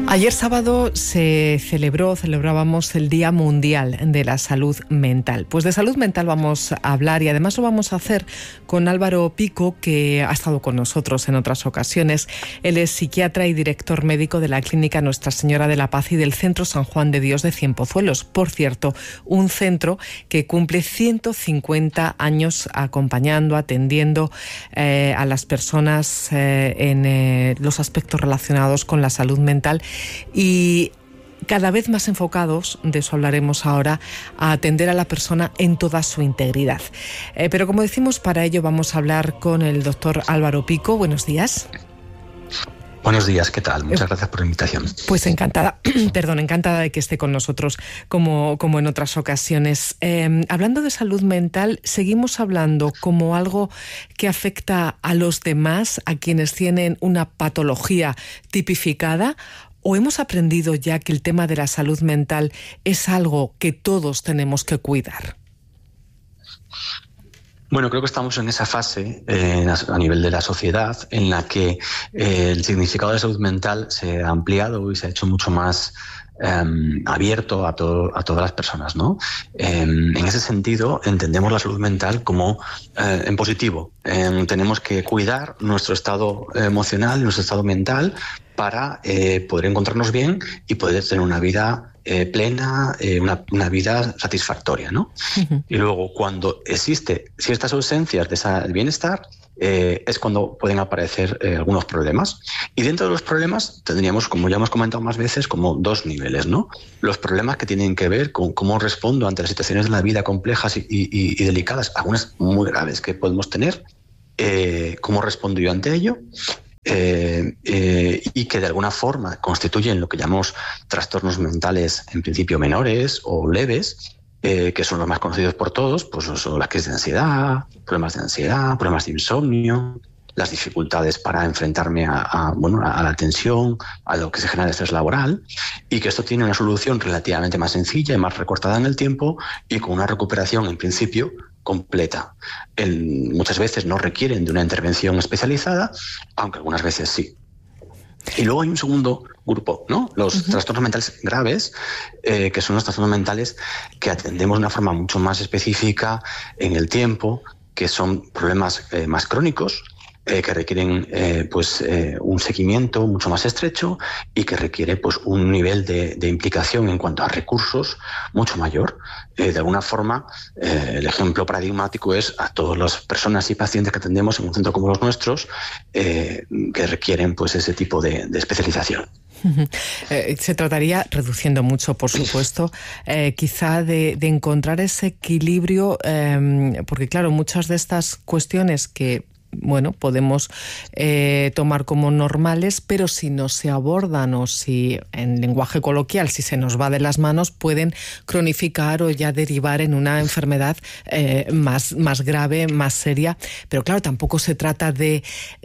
Ayer sábado celebrábamos el Día Mundial de la Salud Mental. Pues de salud mental vamos a hablar y además lo vamos a hacer con Álvaro Pico, que ha estado con nosotros en otras ocasiones. Él es psiquiatra y director médico de la Clínica Nuestra Señora de la Paz y del Centro San Juan de Dios de Cienpozuelos. Por cierto, un centro que cumple 150 años acompañando, atendiendo a las personas en los aspectos relacionados con la salud mental, y cada vez más enfocados, de eso hablaremos ahora, a atender a la persona en toda su integridad. Pero como decimos, para ello vamos a hablar con el doctor Álvaro Pico. Buenos días. Buenos días, ¿qué tal? Muchas gracias por la invitación. Pues encantada, encantada de que esté con nosotros como en otras ocasiones. Hablando de salud mental, seguimos hablando como algo que afecta a los demás, a quienes tienen una patología tipificada, ¿o hemos aprendido ya que el tema de la salud mental es algo que todos tenemos que cuidar? Bueno, creo que estamos en esa fase a nivel de la sociedad en la que el significado de salud mental se ha ampliado y se ha hecho mucho más abierto a todas las personas, ¿no? En ese sentido, entendemos la salud mental como en positivo. Tenemos que cuidar nuestro estado emocional, nuestro estado mental, para poder encontrarnos bien y poder tener una vida plena, una vida satisfactoria, ¿no? Uh-huh. Y luego, cuando existe ciertas ausencias de ese bienestar, es cuando pueden aparecer algunos problemas. Y dentro de los problemas tendríamos, como ya hemos comentado más veces, como dos niveles, ¿no? Los problemas que tienen que ver con cómo respondo ante las situaciones de la vida complejas y delicadas, algunas muy graves que podemos tener, cómo respondo yo ante ello, y que de alguna forma constituyen lo que llamamos trastornos mentales, en principio menores o leves, que son los más conocidos por todos, pues son las crisis de ansiedad, problemas de insomnio, las dificultades para enfrentarme a la tensión, a lo que se genera de estrés laboral, y que esto tiene una solución relativamente más sencilla y más recortada en el tiempo y con una recuperación, en principio, completa. Muchas veces no requieren de una intervención especializada, aunque algunas veces sí. Y luego hay un segundo grupo, ¿no? Los trastornos mentales graves, que son los trastornos mentales que atendemos de una forma mucho más específica en el tiempo, que son problemas más crónicos, que requieren un seguimiento mucho más estrecho y que requiere pues un nivel de implicación en cuanto a recursos mucho mayor. De alguna forma, el ejemplo paradigmático es a todas las personas y pacientes que atendemos en un centro como los nuestros, que requieren pues ese tipo de especialización. Se trataría, reduciendo mucho por supuesto, quizá de encontrar ese equilibrio, porque claro, muchas de estas cuestiones que podemos tomar como normales, pero si no se abordan o si en lenguaje coloquial, si se nos va de las manos, pueden cronificar o ya derivar en una enfermedad más grave, más seria. Pero claro, tampoco se trata de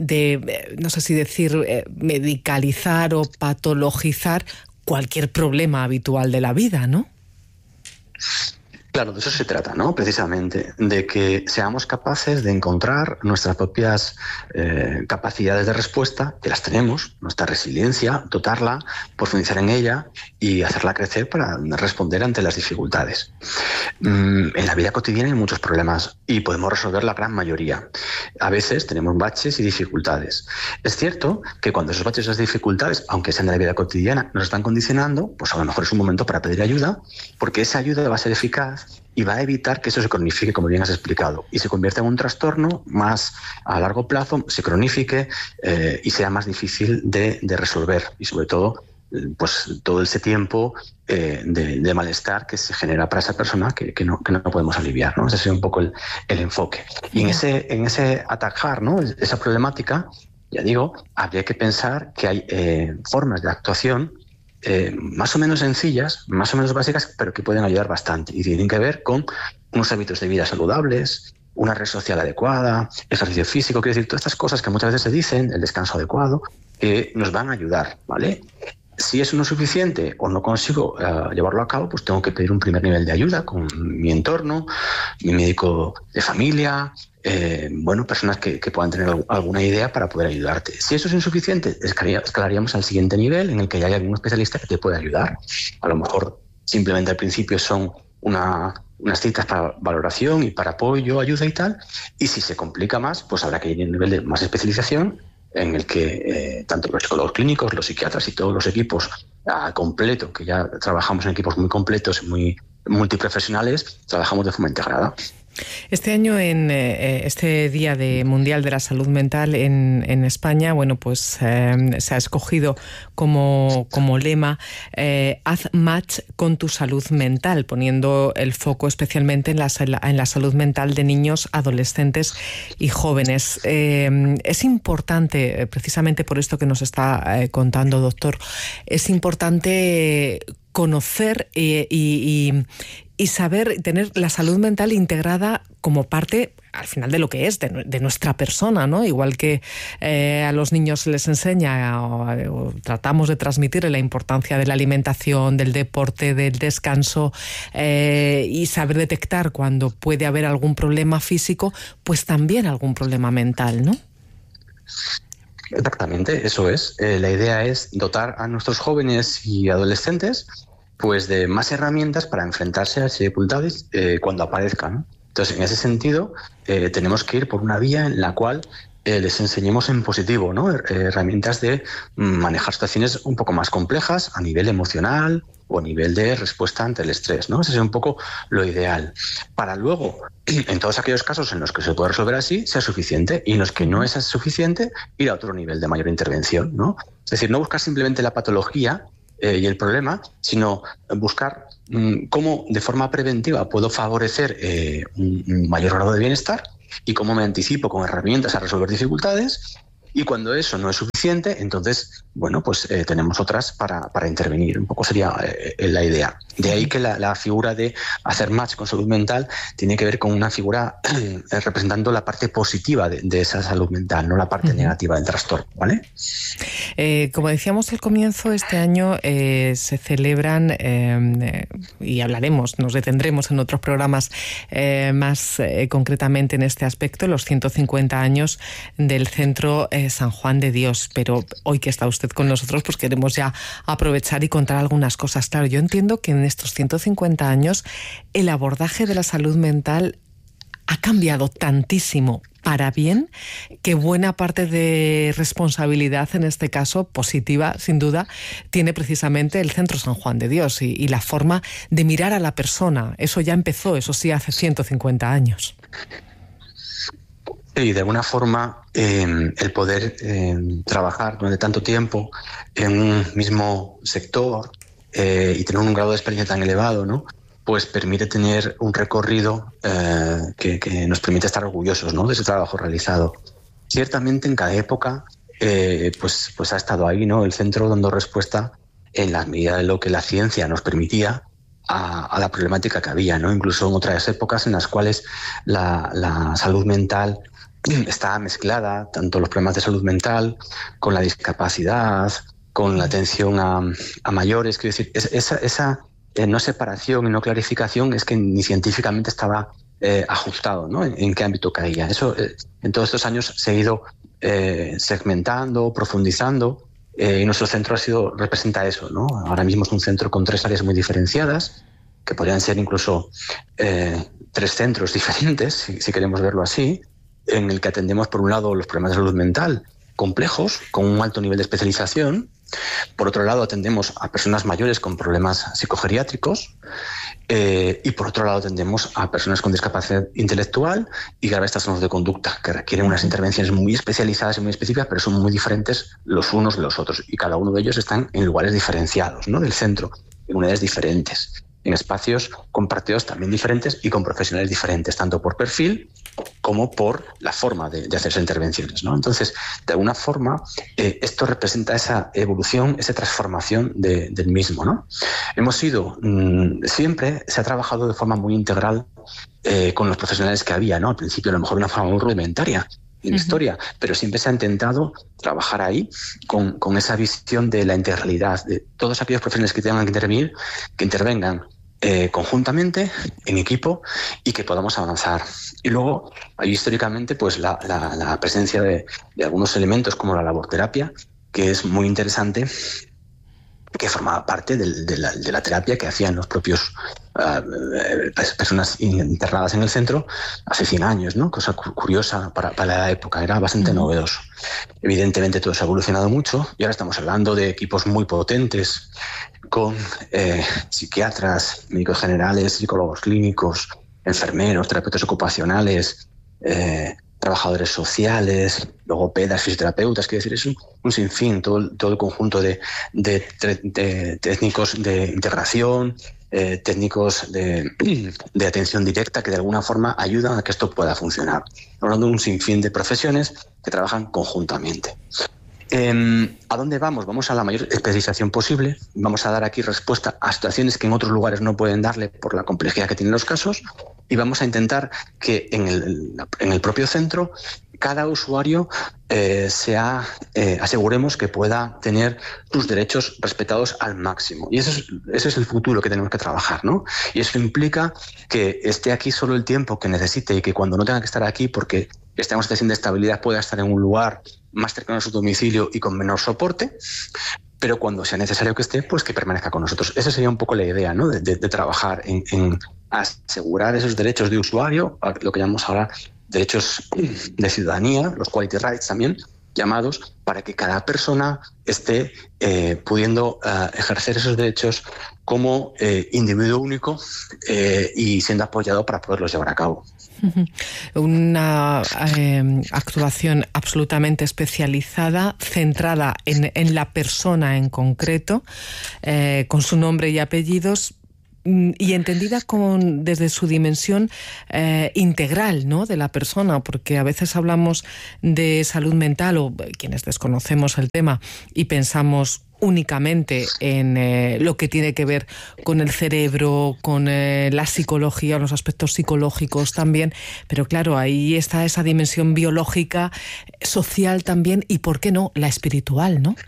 no sé si decir, medicalizar o patologizar cualquier problema habitual de la vida, ¿no? Claro, de eso se trata, ¿no? Precisamente, de que seamos capaces de encontrar nuestras propias capacidades de respuesta, que las tenemos, nuestra resiliencia, dotarla, profundizar en ella y hacerla crecer para responder ante las dificultades. En la vida cotidiana hay muchos problemas y podemos resolver la gran mayoría. A veces tenemos baches y dificultades. Es cierto que cuando esos baches y esas dificultades, aunque sean de la vida cotidiana, nos están condicionando, pues a lo mejor es un momento para pedir ayuda, porque esa ayuda va a ser eficaz y va a evitar que eso se cronifique, como bien has explicado, y se convierta en un trastorno más a largo plazo, se cronifique y sea más difícil de resolver, y sobre todo pues todo ese tiempo de malestar que se genera para esa persona que no podemos aliviar, ¿no? Ese es un poco el enfoque. Y en ese atajar, ¿no?, esa problemática, ya digo, habría que pensar que hay formas de actuación más o menos sencillas, más o menos básicas, pero que pueden ayudar bastante y tienen que ver con unos hábitos de vida saludables, una red social adecuada, ejercicio físico, quiero decir, todas estas cosas que muchas veces se dicen, el descanso adecuado, que nos van a ayudar, ¿vale? Si eso no es suficiente o no consigo llevarlo a cabo, pues tengo que pedir un primer nivel de ayuda con mi entorno, mi médico de familia, personas que puedan tener alguna idea para poder ayudarte. Si eso es insuficiente, escalaríamos al siguiente nivel en el que ya hay algún especialista que te puede ayudar. A lo mejor simplemente al principio son unas citas para valoración y para apoyo, ayuda y tal, y si se complica más, pues habrá que ir a un nivel de más especialización en el que tanto los psicólogos clínicos, los psiquiatras y todos los equipos a completo, que ya trabajamos en equipos muy completos, muy multiprofesionales, trabajamos de forma integrada. Este año, en este Día Mundial de la Salud Mental en España, se ha escogido como lema haz match con tu salud mental, poniendo el foco especialmente en la salud mental de niños, adolescentes y jóvenes. Es importante, precisamente por esto que nos está contando, doctor, es importante conocer y saber tener la salud mental integrada como parte, al final, de lo que es, de nuestra persona, ¿no? Igual que a los niños se les enseña o tratamos de transmitir la importancia de la alimentación, del deporte, del descanso y saber detectar cuando puede haber algún problema físico, pues también algún problema mental, ¿no? Exactamente, eso es. La idea es dotar a nuestros jóvenes y adolescentes pues de más herramientas para enfrentarse a las dificultades cuando aparezcan. Entonces, en ese sentido, tenemos que ir por una vía en la cual les enseñemos en positivo, ¿no? Herramientas de manejar situaciones un poco más complejas a nivel emocional o a nivel de respuesta ante el estrés, ¿no? Ese es un poco lo ideal. Para luego, en todos aquellos casos en los que se puede resolver así, sea suficiente, y en los que no es suficiente, ir a otro nivel de mayor intervención, ¿no? Es decir, no buscar simplemente la patología y el problema, sino buscar cómo de forma preventiva puedo favorecer un mayor grado de bienestar y cómo me anticipo con herramientas a resolver dificultades. Y cuando eso no es suficiente, entonces, tenemos otras para intervenir. Un poco sería la idea. De ahí que la figura de hacer match con salud mental tiene que ver con una figura representando la parte positiva de esa salud mental, no la parte negativa del trastorno, ¿vale? Como decíamos al comienzo, este año se celebran, y hablaremos, nos detendremos en otros programas más concretamente en este aspecto, los 150 años del Centro San Juan de Dios. Pero hoy que está usted con nosotros, pues queremos ya aprovechar y contar algunas cosas. Claro, yo entiendo que en estos 150 años el abordaje de la salud mental ha cambiado tantísimo para bien, que buena parte de responsabilidad, en este caso positiva, sin duda, tiene precisamente el Centro San Juan de Dios y la forma de mirar a la persona. Eso ya empezó, eso sí, hace 150 años. Y de alguna forma el poder trabajar durante tanto tiempo en un mismo sector y tener un grado de experiencia tan elevado, ¿no? Pues permite tener un recorrido que nos permite estar orgullosos, ¿no?, de ese trabajo realizado. Ciertamente en cada época pues ha estado ahí, ¿no?, el centro dando respuesta en la medida de lo que la ciencia nos permitía a la problemática que había, ¿no? Incluso en otras épocas en las cuales la salud mental está mezclada, tanto los problemas de salud mental con la discapacidad, con la atención a mayores. Quiero decir, esa no separación y no clarificación es que ni científicamente estaba ajustado, ¿no?, en qué ámbito caía. Eso en todos estos años se ha ido segmentando, profundizando, y nuestro centro representa eso, ¿no? Ahora mismo es un centro con 3 áreas muy diferenciadas, que podrían ser incluso 3 centros diferentes, si queremos verlo así, en el que atendemos, por un lado, los problemas de salud mental complejos, con un alto nivel de especialización. Por otro lado, atendemos a personas mayores con problemas psicogeriátricos y por otro lado atendemos a personas con discapacidad intelectual y graves trastornos de conducta, que requieren unas intervenciones muy especializadas y muy específicas, pero son muy diferentes los unos de los otros, y cada uno de ellos están en lugares diferenciados, ¿no?, del centro, en unidades diferentes, en espacios compartidos también diferentes y con profesionales diferentes, tanto por perfil como por la forma de hacer esas intervenciones, ¿no? Entonces, de alguna forma, esto representa esa evolución, esa transformación del mismo, ¿no? Siempre se ha trabajado de forma muy integral con los profesionales que había, ¿no? Al principio, a lo mejor de una forma muy rudimentaria en historia, pero siempre se ha intentado trabajar ahí con esa visión de la integralidad, de todos aquellos profesionales que tengan que intervengan conjuntamente, en equipo, y que podamos avanzar. Y luego hay históricamente pues la presencia de algunos elementos como la laborterapia, que es muy interesante, que formaba parte de la terapia que hacían los propios personas internadas en el centro hace 100 años, ¿no? Cosa curiosa para la época, era bastante novedoso. Evidentemente todo se ha evolucionado mucho y ahora estamos hablando de equipos muy potentes con psiquiatras, médicos generales, psicólogos clínicos, enfermeros, terapeutas ocupacionales, trabajadores sociales, logopedas, fisioterapeutas, quiero decir, es un sinfín, todo el conjunto de técnicos de integración, técnicos de atención directa que de alguna forma ayudan a que esto pueda funcionar. Hablando de un sinfín de profesiones que trabajan conjuntamente. ¿A dónde vamos? Vamos a la mayor especialización posible. Vamos a dar aquí respuesta a situaciones que en otros lugares no pueden darle por la complejidad que tienen los casos, y vamos a intentar que en el propio centro cada usuario aseguremos que pueda tener sus derechos respetados al máximo. Y ese es el futuro que tenemos que trabajar, ¿no? Y eso implica que esté aquí solo el tiempo que necesite y que cuando no tenga que estar aquí porque estemos en situación de estabilidad pueda estar en un lugar más cercano a su domicilio y con menor soporte, pero cuando sea necesario que esté, pues que permanezca con nosotros. Esa sería un poco la idea, ¿no? De trabajar en asegurar esos derechos de usuario, lo que llamamos ahora derechos de ciudadanía, los quality rights también llamados, para que cada persona esté pudiendo ejercer esos derechos como individuo único y siendo apoyado para poderlos llevar a cabo. Una actuación absolutamente especializada, centrada en la persona en concreto, con su nombre y apellidos, y entendida desde su dimensión integral, ¿no?, de la persona, porque a veces hablamos de salud mental, o quienes desconocemos el tema y pensamos únicamente en lo que tiene que ver con el cerebro, con la psicología, los aspectos psicológicos también, pero claro, ahí está esa dimensión biológica, social también, y ¿por qué no?, la espiritual, ¿no?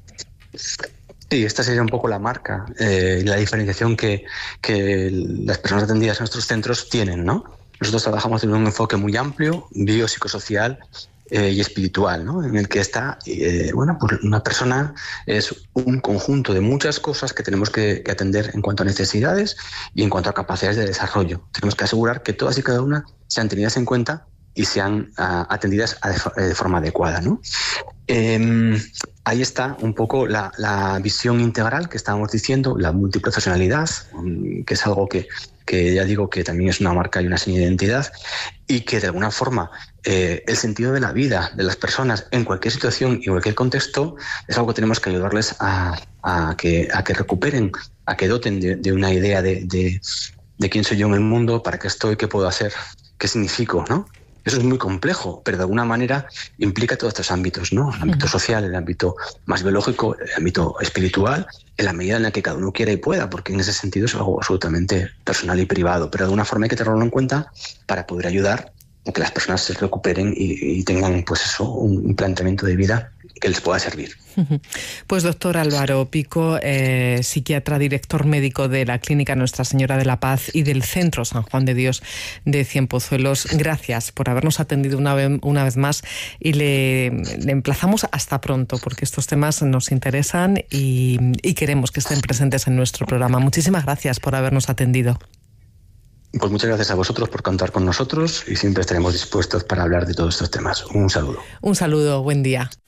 Sí, esta sería un poco la marca, la diferenciación que las personas atendidas en nuestros centros tienen, ¿no? Nosotros trabajamos en un enfoque muy amplio, biopsicosocial y espiritual, ¿no? En el que está, pues una persona es un conjunto de muchas cosas que tenemos que atender en cuanto a necesidades y en cuanto a capacidades de desarrollo. Tenemos que asegurar que todas y cada una sean tenidas en cuenta y sean atendidas de forma adecuada, ¿no? Ahí está un poco la visión integral que estábamos diciendo, la multiprofesionalidad, que es algo que ya digo que también es una marca y una seña de identidad, y que de alguna forma el sentido de la vida de las personas en cualquier situación y en cualquier contexto es algo que tenemos que ayudarles a que recuperen, a que doten de una idea de quién soy yo en el mundo, para qué estoy, qué puedo hacer, qué significo, ¿no? Eso es muy complejo, pero de alguna manera implica todos estos ámbitos, ¿no? El ámbito social, el ámbito más biológico, el ámbito espiritual, en la medida en la que cada uno quiera y pueda, porque en ese sentido es algo absolutamente personal y privado, pero de alguna forma hay que tenerlo en cuenta para poder ayudar a que las personas se recuperen y tengan, pues eso, un planteamiento de vida que les pueda servir. Pues doctor Álvaro Pico, psiquiatra, director médico de la Clínica Nuestra Señora de la Paz y del Centro San Juan de Dios de Cienpozuelos, gracias por habernos atendido una vez más, y le emplazamos hasta pronto, porque estos temas nos interesan y queremos que estén presentes en nuestro programa. Muchísimas gracias por habernos atendido. Pues muchas gracias a vosotros por contar con nosotros y siempre estaremos dispuestos para hablar de todos estos temas. Un saludo. Un saludo, buen día.